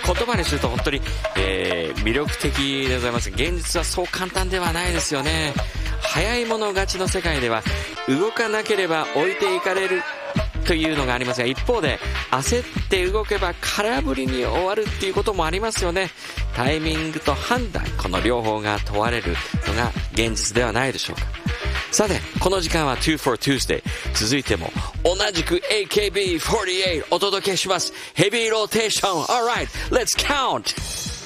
言葉にすると本当に、魅力的でございます。現実はそう簡単ではないですよね。早い者勝ちの世界では動かなければ置いていかれるというのがありますが、一方で焦って動けば空振りに終わるっていうこともありますよね。タイミングと判断、この両方が問われるのが現実ではないでしょうか。さて、この時間は 2 for Tuesday、 続いても同じく AKB48 お届けします。ヘビーローテーション。 Alright, let's count!